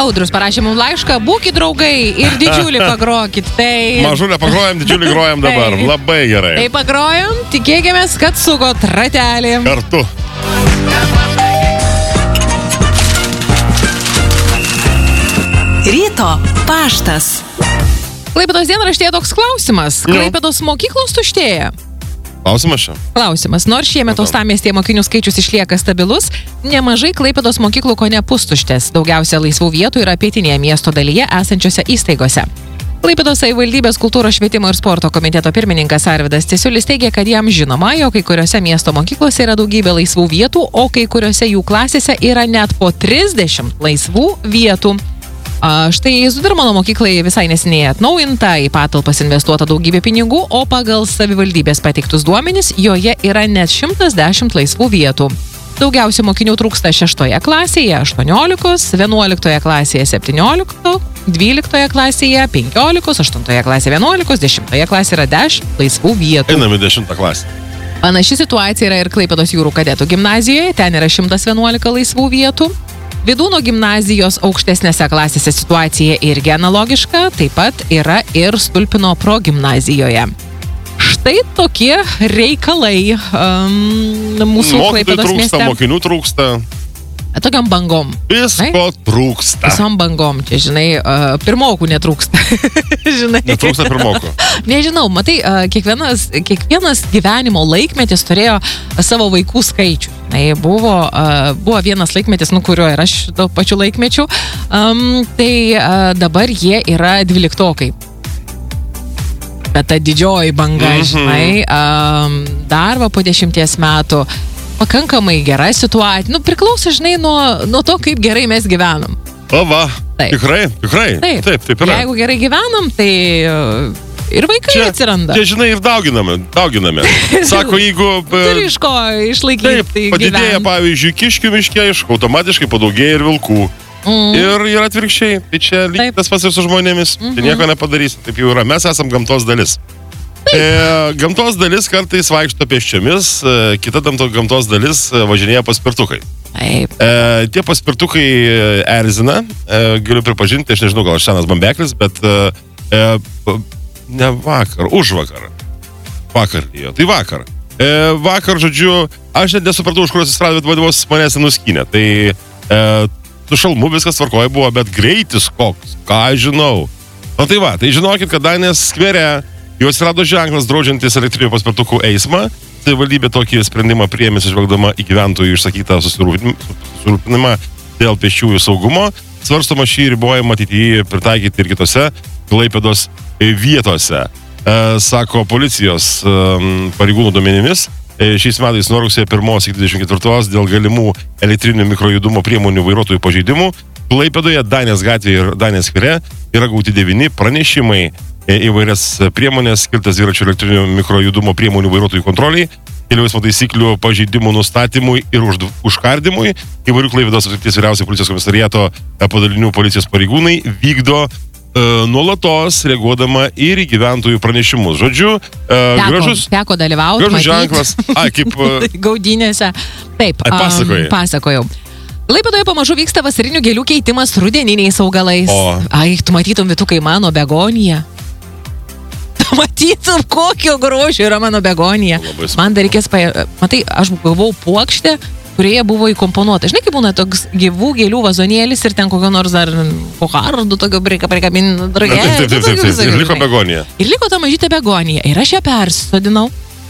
Audrius parašė mums laišką, būkit draugai ir didžiulį pagrokit. Tai... Mažulę pagrojam, didžiulį grojam dabar. Labai gerai. Tai pagrojam, tikėkimės, kad sugot ratelį. Kartu. Ryto paštas. Klaipėdos dienraštyje toks klausimas. Klaipėdos mokyklos tuštėja. Klausimas čia. Klausimas. Nors šiemet uostamiestyje mokinių skaičius išlieka stabilus, nemažai Klaipėdos mokyklų kone pustuštės. Daugiausia laisvų vietų yra pietinėje miesto dalyje esančiose įstaigose. Klaipėdos savivaldybės kultūros švietimo ir sporto komiteto pirmininkas Arvydas Cesiulis teigia, kad jam žinoma, jog kai kuriuose miesto mokyklose yra daugybė laisvų vietų, o kai kuriuose jų klasėse yra net po 30 laisvų vietų. Štai Zudermano mokyklai visai neseniai atnaujinta, į patalpas investuota daugybė pinigų, o pagal savivaldybės pateiktus duomenis joje yra net 110 laisvų vietų. Daugiausiai mokinių trūksta 6 klasėje 18, 11 klasėje 17, 12 klasėje 15, 8 klasėje 11, 10 klasėje yra 10 laisvų vietų. Einame 10 klasę. Panaši situacija yra ir Klaipėdos jūrų kadetų gimnazijoje, ten yra 111 laisvų vietų. Vydūno gimnazijos aukštesnėse klasėse situacija irgi analogiška, taip pat yra ir Stulpino progimnazijoje. Štai tokie reikalai mūsų Klaipėdos mieste. Mokinių trūksta. Tokiam bangom. Visko trūksta. Visom bangom, čia žinai, pirmokų netrūksta. Netrūksta pirmokų. Nežinau, matai, kiekvienas gyvenimo laikmetis turėjo savo vaikų skaičių. Buvo vienas laikmetis, kurio ir aš tuo pačiu laikmečiu, tai dabar jie yra 12-okai. Bet ta didžioji banga, žinai, dar po 10 metų pakankamai gera situacija. Priklauso, žinai, nuo to, kaip gerai mes gyvenam. Va, tikrai. Taip yra. Jeigu gerai gyvenam, tai ir vaikai atsiranda. Čia, žinai, ir dauginame. Sako, jeigu... Turi iš ko išlaikyti. Taip, padidėja, pavyzdžiui, kiškių miške, automatiškai padaugėja ir vilkų. Ir atvirkščiai. Tai čia lygiai tas pats ir su žmonėmis. Tai nieko nepadarysi. Taip jau yra. Mes esam gamtos dalis. Gamtos dalis kartais vaikšto pėsčiomis, kita gamtos dalis važinėja paspirtukai. Tie paspirtukai erzina, galiu pripažinti, aš nežinau, gal aš senas bambeklis, bet ne vakar, užvakar. Vakar, tai vakar. Vakar, žodžiu, aš net nesupratau, už kur atsisrado, bet vadovas manęs nuskynė. Tai su šalmu viskas tvarkoja buvo, bet greitis koks, ką žinau. O tai va, tai žinokit, kad Danės skvere jau atsirado ženklas draudžiantis elektrinių paspirtukų eismą. Savivaldybė tokį sprendimą priėmė atsižvelgdama į gyventojų išsakytą susirūpinimą dėl pėsčiųjų saugumo. Svarstoma šį ribojimą ateityje pritaikyti ir kitose Klaipėdos vietose. Sako policijos pareigūnų duomenimis. Šiais metais nuo rugsėjo 1 iki 24 dėl galimų elektrinių mikrojudumo priemonių vairuotojų pažeidimų Klaipėdoje, Danės gatvėje ir Danės skvere yra gauti 9 pranešimai įvairias priemonės, skirtas dviračių elektrinių mikrojudumo priemonių vairuotojų kontroliai, kelių eismo taisyklių pažeidimų nustatymui ir užkardimui. Įvairių Klaipėdos apskrities vyriausio policijos komisariato padalinių policijos pareigūnai vykdo nuolatos reaguodama ir į gyventojų pranešimus. Žodžiu, teko dalyvauti, gražus ženklas. Kaip gaudynėse. Taip, pasakojau. Klaipėdoje pamažu vyksta vasarinių gėlių keitimas rudeniniais augalais. Tu matytum, Vytukai, mano begonija. Matytum, kokio grožio yra mano begonija. Man dar reikės matai, aš gavau puokštę, kurioje buvo įkomponuota. Žinai, kaip būna toks gyvų gėlių vazonėlis ir ten kokio nors dar kokardų, tokio prikabinų dragė. Taip. Ir liko begonija. Ir liko ta mažytė begonija. Ir aš ją persodinau.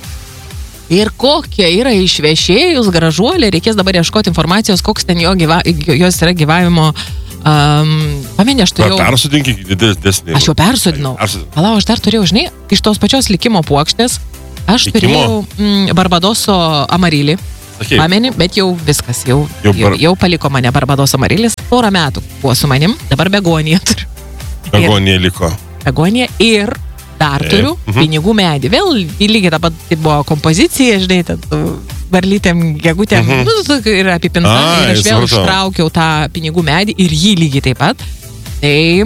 Ir kokia yra išvešėjus gražuolė, reikės dabar ieškoti informacijos, koks ten jos yra gyvavimo. Pamenė, aš turėjau... Persodinki didesnį. Aš jau persodinau. Palau, aš dar turėjau, žinai, iš tos pačios likimo puokštės, aš turėjau Barbadoso amarilį. Pamenė, bet jau viskas, jau paliko mane Barbadoso amarilis. 4 metų buvo su manim, dabar begonija turiu. Begonija liko. Begonija ir dar turiu pinigų medį. Vėl lygiai tą pat buvo kompozicija, žinai, varlytėm, gegutėm, ir apipinta. Ir aš vėl ištraukiau tą pinigų medį ir jį lygiai taip pat. Tai...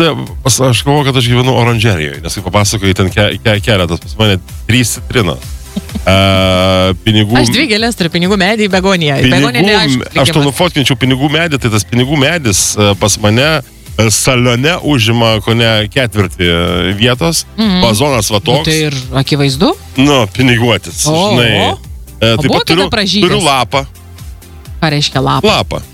Aš galvoju, kad aš gyvenu oranžerijoje, nes kaip papasakojai, ten keletas, pas mane 3 citrinos. Pinigų... Aš 2 gėlės turiu, pinigų medį, begonija. Aš tau nufotkinčiau pinigų medį, tai tas pinigų medis pas mane salione užima kone 1/4 vietos, vazonas va toks. Tai ir akivaizdu? Piniguotis, žinai. Taip pat turiu lapą. Ką reiškia lapą? Lapą.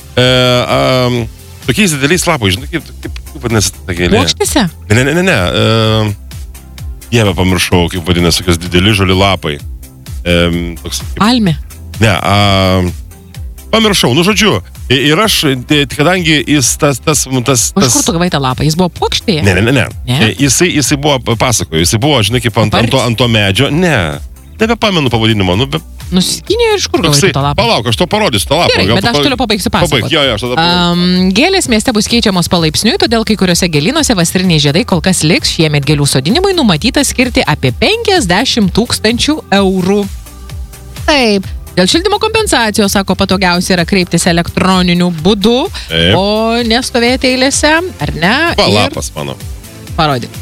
Tokiais dideliais lapai, žinai, kaip vadinasi ta gėlė? Puokštėse? Ne. Dieve, pamiršau, kaip vadinasi, tokios dideli žali lapai. Palmė? Ne, pamiršau, žodžiu. Ir aš, kadangi jis tas... Iš kur tu gavai tą lapą? Jis buvo puokštėje? Ne. Jisai buvo, pasakoju, jisai buvo, žinai, kaip ant to medžio. Ne, nebepamenu pavadinimo, Nusiskynė ir iš kur gavai tą lapą? Palauk, aš to parodysiu, tą lapą. Gerai, bet aš toliau pabaigsiu pasakoti. Jo, aš tada pabaigsiu. Gėlės mieste bus keičiamos palaipsniui, todėl kai kuriuose gėlynuose vasariniai žiedai kol kas liks. Šiemet gėlių sodinimui numatyta skirti apie 50 000 eurų. Taip. Dėl šildymo kompensacijos, sako, patogiausia yra kreiptis elektroniniu būdu, o nestovėti eilėse, ar ne? Lapas mano. Parodyk.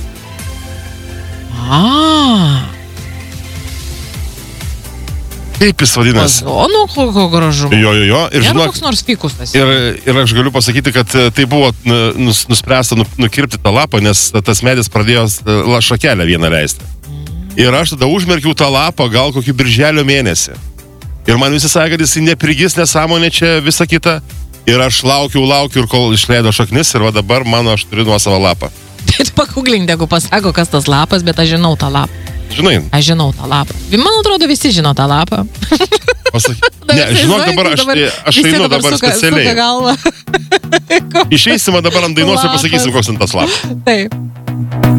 Kaip jis vadinasi? Vazonų, kokio gražu. Jo. Ir žinok, koks nors fikustas. Ir aš galiu pasakyti, kad tai buvo nuspręsta nukirpti tą lapą, nes tas medis pradėjo šakelę vieną leisti. Ir aš tada užmerkiau tą lapą gal kokį birželio mėnesį. Ir man visi sakė, kad jis neprigis, nesąmonė čia visą kitą. Ir aš laukiu, ir kol išleido šaknis, ir va dabar aš turiu nuosavą lapą. Tai pakuglink, jeigu pasako, kas tas lapas, bet aš žinau tą lapą. Žinai? Aš žinau tą lapą. Man atrodo, visi žino tą lapą. Ne, žinok, aš einu dabar specialiai. Išeisime dabar ant dainos ir pasakysim, koks ant tas lapas. Taip.